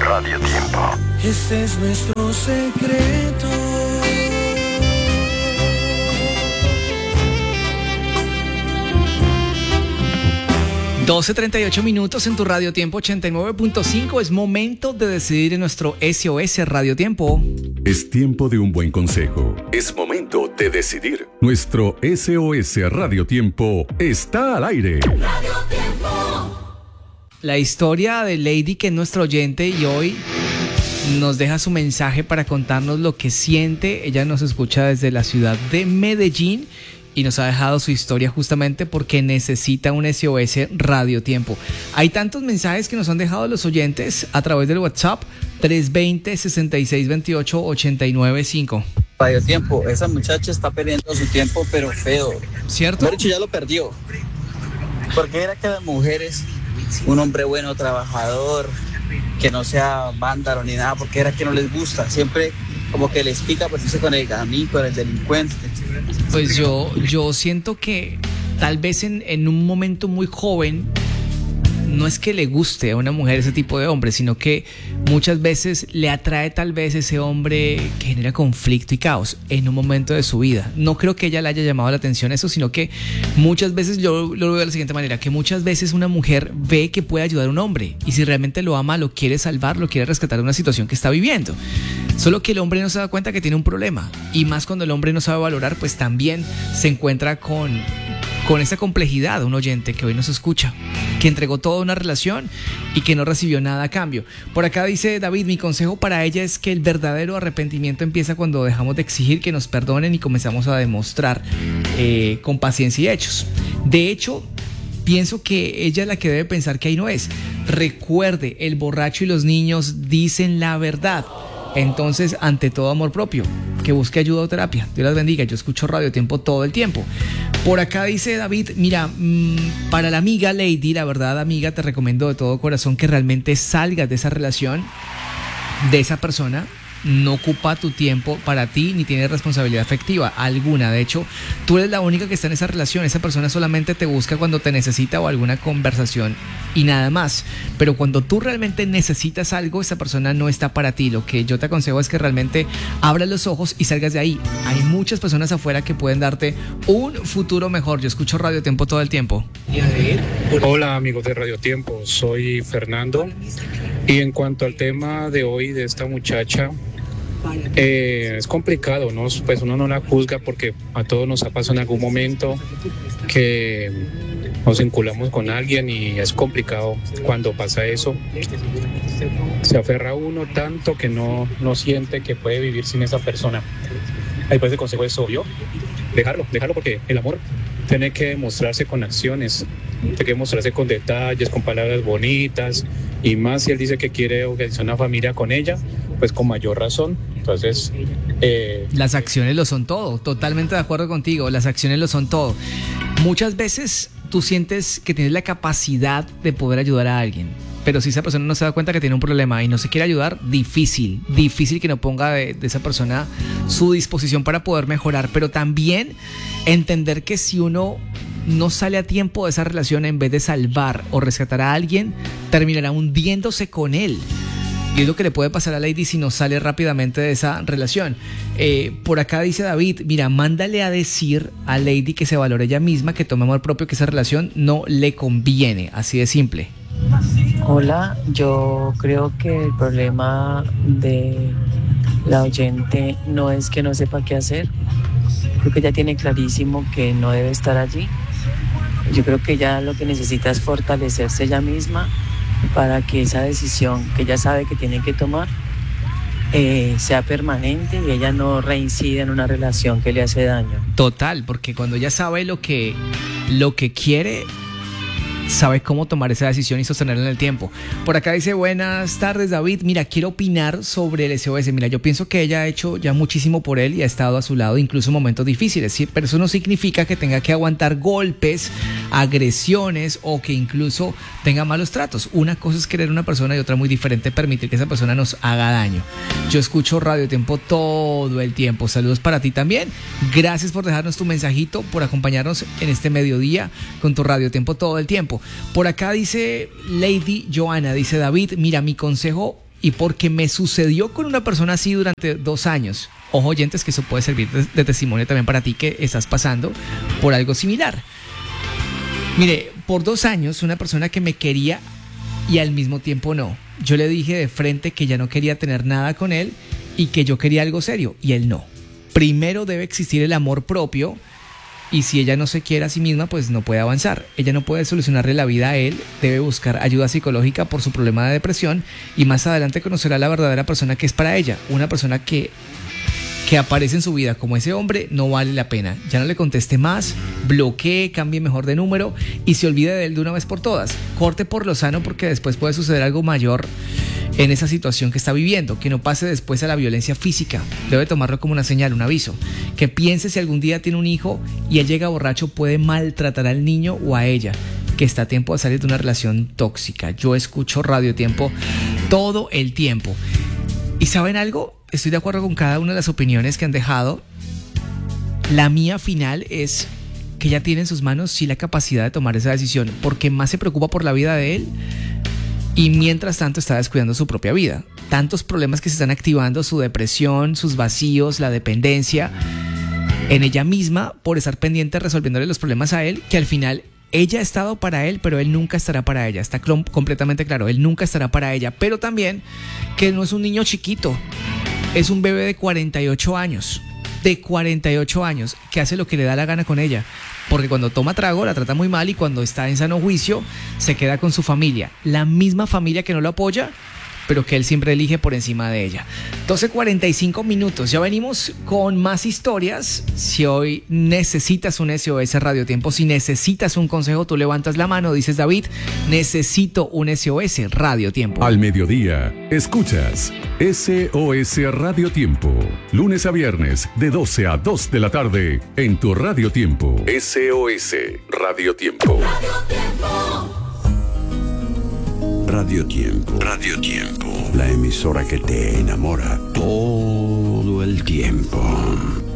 Radio Tiempo. Ese es nuestro secreto. $12:38 en tu Radio Tiempo 89.5. Es momento de decidir en nuestro SOS Radio Tiempo. Es tiempo de un buen consejo. Es momento de decidir. Nuestro SOS Radio Tiempo está al aire. Radio Tiempo. La historia de Lady, que es nuestro oyente y hoy nos deja su mensaje para contarnos lo que siente. Ella nos escucha desde la ciudad de Medellín y nos ha dejado su historia justamente porque necesita un SOS Radio Tiempo. Hay tantos mensajes que nos han dejado los oyentes a través del WhatsApp 320-6628-895. Radio Tiempo, esa muchacha está perdiendo su tiempo, pero feo. ¿Cierto? De hecho, ya lo perdió. Porque era que las mujeres, un hombre bueno, trabajador, que no sea vándalo ni nada, porque era que no les gusta. Siempre como que les pica por irse con el gamín, con el delincuente. Pues yo siento que tal vez en un momento muy joven no es que le guste a una mujer ese tipo de hombre, sino que muchas veces le atrae tal vez ese hombre que genera conflicto y caos en un momento de su vida. No creo que ella le haya llamado la atención eso, sino que muchas veces, yo lo veo de la siguiente manera, que muchas veces una mujer ve que puede ayudar a un hombre y si realmente lo ama, lo quiere salvar, lo quiere rescatar de una situación que está viviendo. Solo que el hombre no se da cuenta que tiene un problema, y más cuando el hombre no sabe valorar, pues también se encuentra con esa complejidad. Un oyente que hoy nos escucha, que entregó toda una relación y que no recibió nada a cambio. Por acá dice David: mi consejo para ella es que el verdadero arrepentimiento empieza cuando dejamos de exigir que nos perdonen y comenzamos a demostrar con paciencia y hechos. De hecho, pienso que ella es la que debe pensar que ahí no es. Recuerde, el borracho y los niños dicen la verdad. Entonces, ante todo, amor propio, que busque ayuda o terapia. Dios las bendiga. Yo escucho Radio Tiempo todo el tiempo. Por acá dice David: mira, para la amiga Lady, la verdad, amiga, te recomiendo de todo corazón que realmente salgas de esa relación, de esa persona. No ocupa tu tiempo para ti ni tiene responsabilidad afectiva alguna. De hecho, tú eres la única que está en esa relación. Esa persona solamente te busca cuando te necesita o alguna conversación y nada más. Pero cuando tú realmente necesitas algo, esa persona no está para ti. Lo que yo te aconsejo es que realmente abras los ojos y salgas de ahí. Hay muchas personas afuera que pueden darte un futuro mejor. Yo escucho Radio Tiempo todo el tiempo. Hola amigos de Radio Tiempo, soy Fernando. Y en cuanto al tema de hoy de esta muchacha, es complicado, ¿no? Pues uno no la juzga porque a todos nos ha pasado en algún momento que nos vinculamos con alguien y es complicado cuando pasa eso. Se aferra uno tanto que no siente que puede vivir sin esa persona. Ahí pues el consejo es obvio, dejarlo porque el amor tiene que demostrarse con acciones, tiene que demostrarse con detalles, con palabras bonitas, y más si él dice que quiere organizar una familia con ella, pues con mayor razón. Entonces las acciones lo son todo. Totalmente de acuerdo contigo. Las acciones lo son todo. Muchas veces tú sientes que tienes la capacidad de poder ayudar a alguien, pero si esa persona no se da cuenta que tiene un problema y no se quiere ayudar, difícil que no ponga de esa persona su disposición para poder mejorar. Pero también entender que si uno no sale a tiempo de esa relación, en vez de salvar o rescatar a alguien, terminará hundiéndose con él. Y es lo que le puede pasar a Lady si no sale rápidamente de esa relación. Por acá dice David: mira, mándale a decir a Lady que se valore ella misma, que tome amor propio, que esa relación no le conviene. Así de simple. Hola, yo creo que el problema de la oyente no es que no sepa qué hacer. Creo que ella tiene clarísimo que no debe estar allí. Yo creo que ella lo que necesita es fortalecerse ella misma para que esa decisión que ella sabe que tiene que tomar sea permanente y ella no reincida en una relación que le hace daño. Total, porque cuando ella sabe lo que quiere, sabe cómo tomar esa decisión y sostenerla en el tiempo. Por acá dice: buenas tardes, David. Mira, quiero opinar sobre el SOS. Mira, yo pienso que ella ha hecho ya muchísimo por él y ha estado a su lado, incluso en momentos difíciles, ¿sí? Pero eso no significa que tenga que aguantar golpes, agresiones o que incluso tenga malos tratos. Una cosa es querer a una persona y otra muy diferente permitir que esa persona nos haga daño. Yo escucho Radio Tiempo todo el tiempo. Saludos para ti también. Gracias por dejarnos tu mensajito, por acompañarnos en este mediodía con tu Radio Tiempo todo el tiempo. Por acá dice Lady Joana, dice David: mira, mi consejo y porque me sucedió con una persona así durante 2 años. Ojo, oyentes, que eso puede servir de testimonio también para ti que estás pasando por algo similar. Mire, por 2 años una persona que me quería y al mismo tiempo no. Yo le dije de frente que ya no quería tener nada con él y que yo quería algo serio y él no. Primero debe existir el amor propio y si ella no se quiere a sí misma, pues no puede avanzar. Ella no puede solucionarle la vida a él, debe buscar ayuda psicológica por su problema de depresión y más adelante conocerá a la verdadera persona que es para ella. Una persona que aparece en su vida como ese hombre no vale la pena. Ya no le conteste más, bloquee, cambie mejor de número y se olvide de él de una vez por todas. Corte por lo sano porque después puede suceder algo mayor en esa situación que está viviendo, que no pase después a la violencia física. Debe tomarlo como una señal, un aviso. Que piense si algún día tiene un hijo y él llega borracho, puede maltratar al niño o a ella, que está a tiempo de salir de una relación tóxica. Yo escucho Radio Tiempo todo el tiempo. ¿Y saben algo? Estoy de acuerdo con cada una de las opiniones que han dejado. La mía final es que ella tiene en sus manos sí la capacidad de tomar esa decisión, porque más se preocupa por la vida de él y mientras tanto está descuidando su propia vida. Tantos problemas que se están activando, su depresión, sus vacíos, la dependencia en ella misma por estar pendiente resolviéndole los problemas a él, que al final ella ha estado para él, pero él nunca estará para ella. Está completamente claro, él nunca estará para ella. Pero también que no es un niño chiquito, es un bebé de 48 años. De 48 años, que hace lo que le da la gana con ella. Porque cuando toma trago la trata muy mal y cuando está en sano juicio se queda con su familia. La misma familia que no lo apoya, pero que él siempre elige por encima de ella. 12:45. Ya venimos con más historias. Si hoy necesitas un SOS Radio Tiempo, si necesitas un consejo, tú levantas la mano, dices: David, necesito un SOS Radio Tiempo. Al mediodía, escuchas SOS Radio Tiempo. Lunes a viernes, de 12 a 2 de la tarde, en tu Radio Tiempo. SOS Radio Tiempo. Radio Tiempo. Radio Tiempo. La emisora que te enamora todo el tiempo.